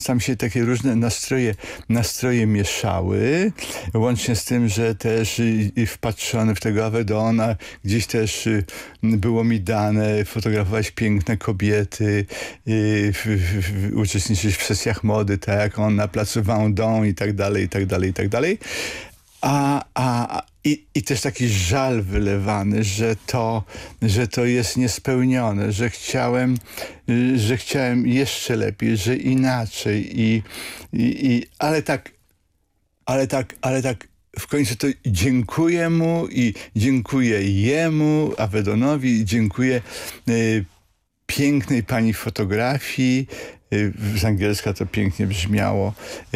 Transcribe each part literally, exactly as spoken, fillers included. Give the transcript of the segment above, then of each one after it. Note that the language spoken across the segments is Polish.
Tam się takie różne nastroje, nastroje mieszały, łącznie z tym, że też y, y, wpatrzony w tego Avedona, gdzieś też y, było mi dane fotografować piękne kobiety, y, w, w, w, uczestniczyć w sesjach mody, tak jak on na placu Vendôme i tak dalej, i tak dalej, i tak dalej. A, a, i, I też taki żal wylewany, że to, że to jest niespełnione, że chciałem, że chciałem jeszcze lepiej, że inaczej. I, i, i, ale tak, ale tak, ale tak w końcu to dziękuję mu i dziękuję jemu, Avedonowi, i dziękuję y, pięknej pani fotografii. Z angielska to pięknie brzmiało,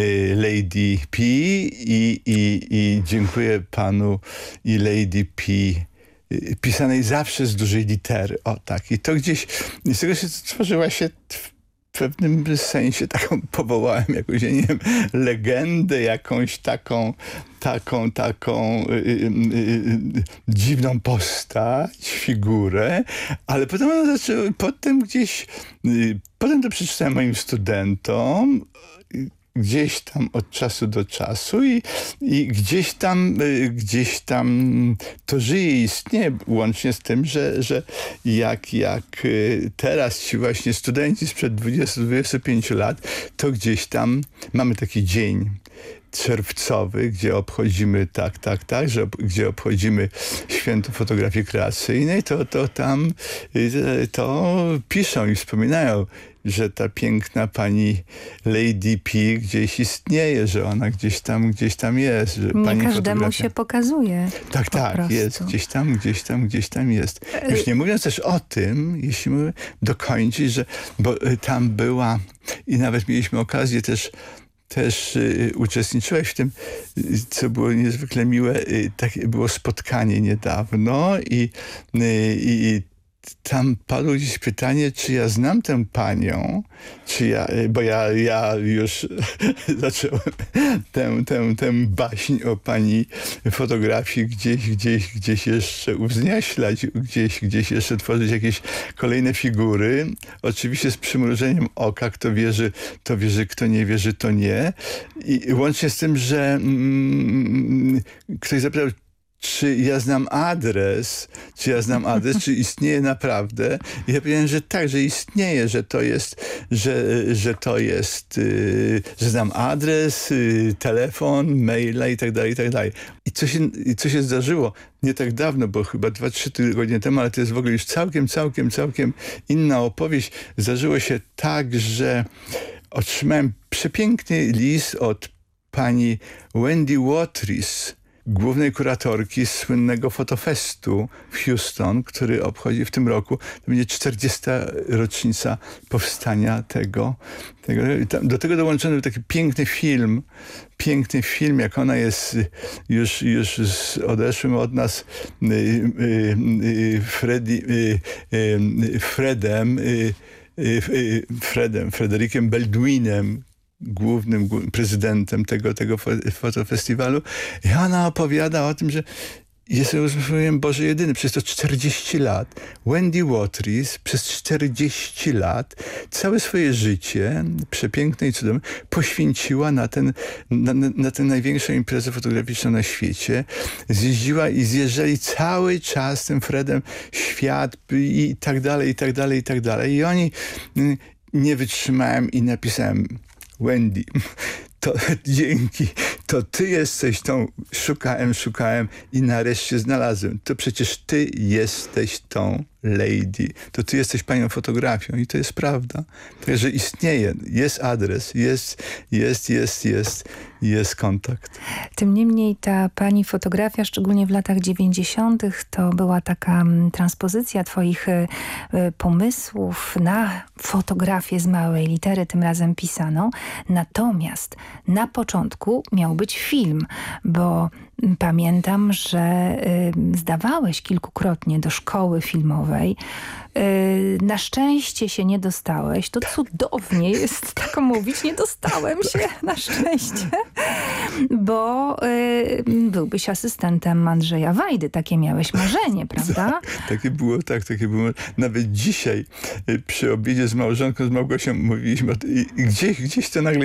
Lady P i, i, i dziękuję panu i Lady P, pisanej zawsze z dużej litery. O tak. I to gdzieś, z tego się stworzyła się w pewnym sensie taką, powołałem jakąś, ja nie wiem, legendę, jakąś taką, taką, taką y, y, y, dziwną postać, figurę, ale potem ona zaczęła, potem gdzieś, y, potem to przeczytałem moim studentom, y, gdzieś tam od czasu do czasu i, i gdzieś tam y, gdzieś tam to żyje i istnieje, łącznie z tym, że, że jak, jak y, teraz ci właśnie studenci sprzed dwudziestu do dwudziestu pięciu lat, to gdzieś tam mamy taki dzień czerwcowy, gdzie obchodzimy tak, tak, tak, że, gdzie obchodzimy święto fotografii kreacyjnej, to, to tam y, to piszą i wspominają, że ta piękna pani Lady P gdzieś istnieje, że ona gdzieś tam, gdzieś tam jest. Że nie pani każdemu fotografia... się pokazuje. Tak, tak, prostu. jest. Gdzieś tam, gdzieś tam, gdzieś tam jest. Już nie mówiąc też o tym, jeśli mówię, dokończyć, że bo tam była i nawet mieliśmy okazję też też y, uczestniczyłeś w tym, y, co było niezwykle miłe. Y, takie było spotkanie niedawno i, y, i tam padło gdzieś pytanie, czy ja znam tę panią, czy ja, bo ja, ja już zacząłem tę, tę, tę baśń o pani fotografii gdzieś, gdzieś, gdzieś jeszcze uwznieślać, gdzieś, gdzieś jeszcze tworzyć jakieś kolejne figury. Oczywiście z przymrużeniem oka, kto wierzy, to wierzy, kto nie wierzy, to nie. I łącznie z tym, że mm, ktoś zapytał, czy ja znam adres, czy ja znam adres, czy istnieje naprawdę. I ja powiedziałem, że tak, że istnieje, że to jest, że, że to jest, yy, że znam adres, yy, telefon, maila i tak dalej, i tak dalej. I co się, i co się zdarzyło nie tak dawno, bo chyba dwa, trzy tygodnie temu, ale to jest w ogóle już całkiem, całkiem, całkiem inna opowieść. Zdarzyło się tak, że otrzymałem przepiękny list od pani Wendy Watrous, głównej kuratorki słynnego fotofestu w Houston, który obchodzi w tym roku. To będzie czterdziesta rocznica powstania tego. tego. Do tego dołączony był taki piękny film, piękny film, jak ona jest już, już z odeszłym od nas y, y, y, Freddy, y, y, Fredem, y, y, Fredem, Frederikiem Baldwinem, głównym prezydentem tego, tego fotofestiwalu. I ona opowiada o tym, że jest, rozumiem, Boże jedyny. Przez to czterdzieści lat. Wendy Watrous przez czterdzieści lat całe swoje życie, przepiękne i cudowne, poświęciła na, ten, na, na tę największą imprezę fotograficzną na świecie. Zjeździła i zjeżdżali cały czas tym Fredem świat i tak dalej, i tak dalej, i tak dalej. I oni nie wytrzymałem i napisałem: Wendy, to dzięki, to ty jesteś tą, szukałem, szukałem i nareszcie znalazłem. To przecież ty jesteś tą lady. To ty jesteś panią fotografią i to jest prawda. Także istnieje, jest adres, jest, jest, jest, jest, jest kontakt. Tym niemniej ta pani fotografia, szczególnie w latach dziewięćdziesiątych, to była taka transpozycja twoich y, pomysłów na fotografię z małej litery, tym razem pisaną. Natomiast na początku miał być film, bo Pamiętam, że y, zdawałeś kilkukrotnie do szkoły filmowej. Y, na szczęście się nie dostałeś. To cudownie jest tak mówić. Nie dostałem się na szczęście, bo y, byłbyś asystentem Andrzeja Wajdy. Takie miałeś marzenie, prawda? Takie było, tak, takie było. Nawet dzisiaj y, przy obiedzie z małżonką, z Małgosią mówiliśmy, o, i, i gdzieś, gdzieś to nagle